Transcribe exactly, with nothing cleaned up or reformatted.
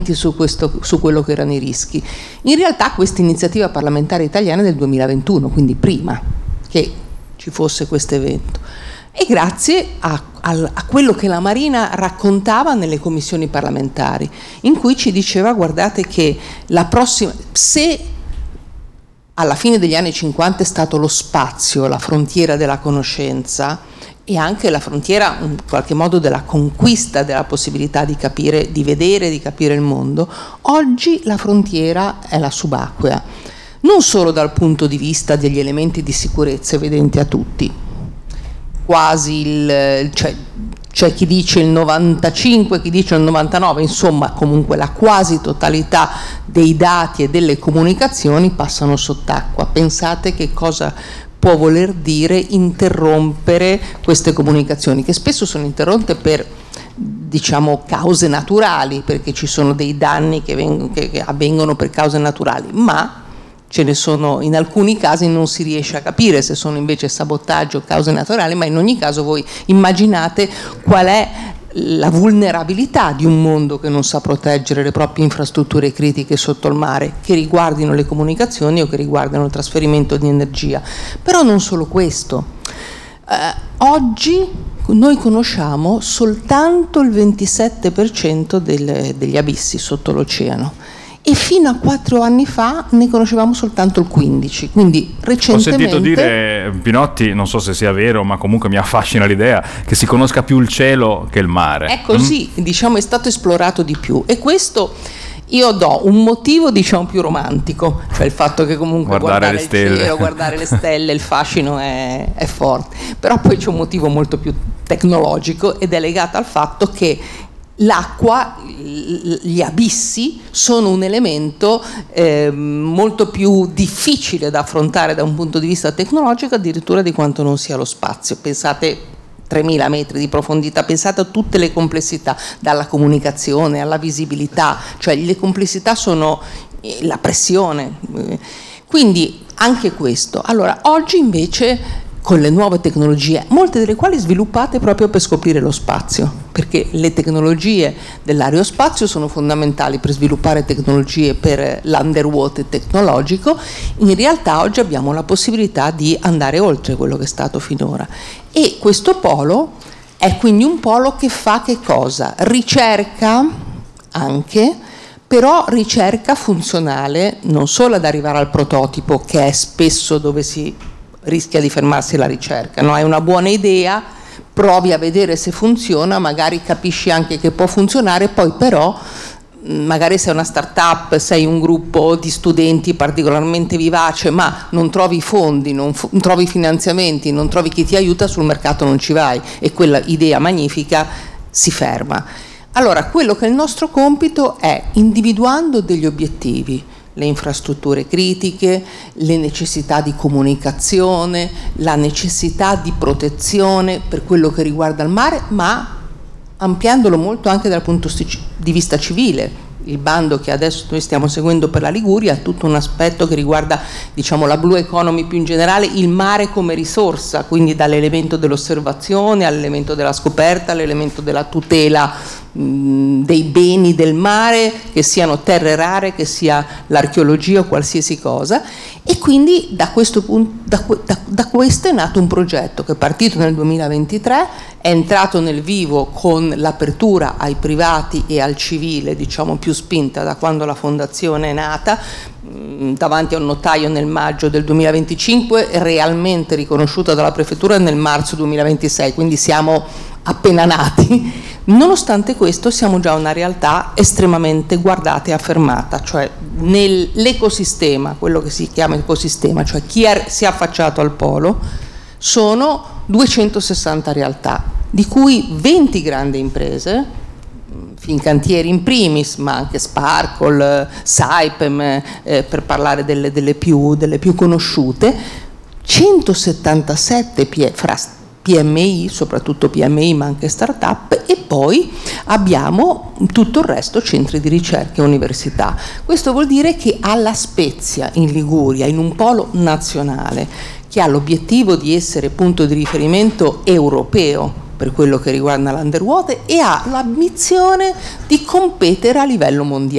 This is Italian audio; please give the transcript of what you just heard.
su, questo, su quello che erano i rischi. In realtà questa iniziativa parlamentare italiana è del duemilaventuno, quindi prima che ci fosse questo evento, e grazie a, a, a quello che la Marina raccontava nelle commissioni parlamentari, in cui ci diceva: guardate che la prossima, se alla fine degli anni cinquanta è stato lo spazio la frontiera della conoscenza e anche la frontiera in qualche modo della conquista della possibilità di capire, di vedere, di capire il mondo, oggi la frontiera è la subacquea, non solo dal punto di vista degli elementi di sicurezza evidenti a tutti, quasi il, cioè, c'è chi dice il novantacinque, chi dice il novantanove, insomma comunque la quasi totalità dei dati e delle comunicazioni passano sott'acqua. Pensate che cosa può voler dire interrompere queste comunicazioni, che spesso sono interrotte per, diciamo, cause naturali, perché ci sono dei danni che, vengono, che, che avvengono per cause naturali, ma ce ne sono, in alcuni casi non si riesce a capire se sono invece sabotaggio o cause naturali, ma in ogni caso voi immaginate qual è la vulnerabilità di un mondo che non sa proteggere le proprie infrastrutture critiche sotto il mare, che riguardino le comunicazioni o che riguardano il trasferimento di energia. Però non solo questo. Eh, oggi noi conosciamo soltanto il ventisette per cento del, degli abissi sotto l'oceano, e fino a quattro anni fa ne conoscevamo soltanto il quindici, quindi recentemente... Ho sentito dire, Pinotti, non so se sia vero, ma comunque mi affascina l'idea che si conosca più il cielo che il mare. È così, mm? diciamo, è stato esplorato di più, e questo io do un motivo, diciamo, più romantico, cioè il fatto che comunque guardare, guardare le il stelle. cielo, guardare le stelle, il fascino è, è forte, però poi c'è un motivo molto più tecnologico, ed è legato al fatto che l'acqua, gli abissi sono un elemento eh, molto più difficile da affrontare da un punto di vista tecnologico addirittura di quanto non sia lo spazio. Pensate tremila metri di profondità, pensate a tutte le complessità, dalla comunicazione alla visibilità, cioè le complessità sono la pressione, quindi anche questo. Allora oggi invece con le nuove tecnologie, molte delle quali sviluppate proprio per scoprire lo spazio, perché le tecnologie dell'aerospazio sono fondamentali per sviluppare tecnologie per l'underwater tecnologico. In realtà oggi abbiamo la possibilità di andare oltre quello che è stato finora, e questo polo è quindi un polo che fa che cosa? Ricerca anche, però ricerca funzionale, non solo ad arrivare al prototipo, che è spesso dove si rischia di fermarsi la ricerca, no? Hai una buona idea, provi a vedere se funziona, magari capisci anche che può funzionare, poi però magari sei una start-up, sei un gruppo di studenti particolarmente vivace, ma non trovi fondi, non, f- non trovi finanziamenti, non trovi chi ti aiuta, sul mercato non ci vai, e quella idea magnifica si ferma. Allora, quello che è il nostro compito è, individuando degli obiettivi, le infrastrutture critiche, le necessità di comunicazione, la necessità di protezione per quello che riguarda il mare, ma ampliandolo molto anche dal punto di vista civile. Il bando che adesso noi stiamo seguendo per la Liguria ha tutto un aspetto che riguarda, diciamo, la blue economy più in generale, il mare come risorsa, quindi dall'elemento dell'osservazione all'elemento della scoperta, all'elemento della tutela mh, dei beni del mare, che siano terre rare, che sia l'archeologia o qualsiasi cosa. E quindi da questo punto, da, da, da questo è nato un progetto che è partito nel duemilaventitré, è entrato nel vivo con l'apertura ai privati e al civile, diciamo più spinta da quando la fondazione è nata, mh, davanti a un notaio nel maggio del duemilaventicinque, realmente riconosciuta dalla prefettura nel marzo duemilaventisei, quindi siamo appena nati. Nonostante questo siamo già una realtà estremamente guardata e affermata, cioè nell'ecosistema, quello che si chiama ecosistema, cioè chi è, si è affacciato al polo, sono duecentosessanta realtà, di cui venti grandi imprese, Fincantieri in primis, ma anche Sparkle, Saipem, eh, per parlare delle, delle, più, delle più conosciute, centosettantasette P- fra P M I, soprattutto P M I ma anche start-up, e poi abbiamo tutto il resto, centri di ricerca e università. Questo vuol dire che a La Spezia, in Liguria, in un polo nazionale che ha l'obiettivo di essere punto di riferimento europeo per quello che riguarda l'underwater, e ha l'ambizione di competere a livello mondiale.